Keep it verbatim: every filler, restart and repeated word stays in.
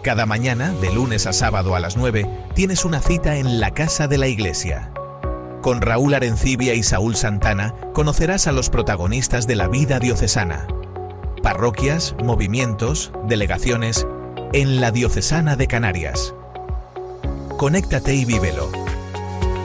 Cada mañana, de lunes a sábado a las nueve, tienes una cita en la Casa de la Iglesia. Con Raúl Arencibia y Saúl Santana conocerás a los protagonistas de la vida diocesana. Parroquias, movimientos, delegaciones en la Diocesana de Canarias. Conéctate y vívelo.